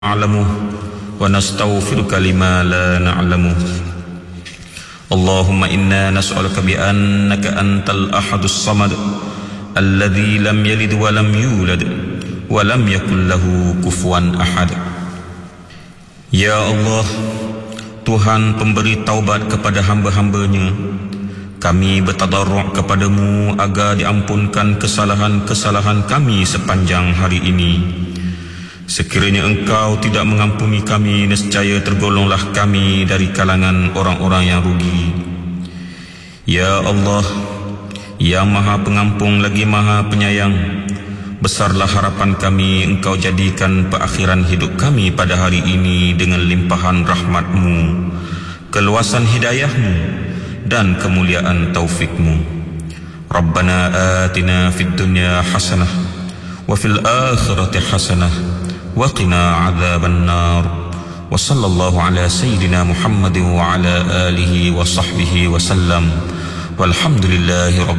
نعلمه ونستغفرك لما لا نعلمه. اللهم إنا نسألك بأنك أنت الأحد الصمد الذي لم يلد ولم يولد ولم يكن له كفوا أحد. Ya Allah, Tuhan pemberi taubat kepada hamba-hamba-Nya, kami bertadarruk kepadamu agar diampunkan kesalahan-kesalahan kami sepanjang hari ini. Sekiranya Engkau tidak mengampuni kami, nescaya tergolonglah kami dari kalangan orang-orang yang rugi. Ya Allah, yang Maha Pengampun lagi Maha Penyayang, besarlah harapan kami Engkau jadikan perakhiran hidup kami pada hari ini dengan limpahan rahmat-Mu, keluasan hidayah-Mu dan kemuliaan taufik-Mu. Rabbana atina fid dunya hasanah wa fil akhirati hasanah wa qina adzaban nar. Wa sallallahu ala sayyidina Muhammadin wa ala alihi wa sahbihi wa sallam. Walhamdulillahi rabbil